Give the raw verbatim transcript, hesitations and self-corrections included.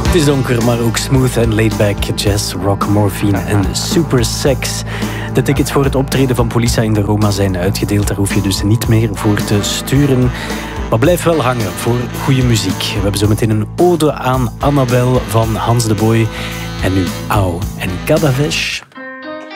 Het is donker, maar ook smooth en laid-back. Jazz, rock, morphine en super sex. De tickets voor het optreden van Polissa in de Roma zijn uitgedeeld. Daar hoef je dus niet meer voor te sturen. Maar blijf wel hangen voor goede muziek. We hebben zo meteen een ode aan Annabel van Hans de Boy. En nu Au en Kadavesh.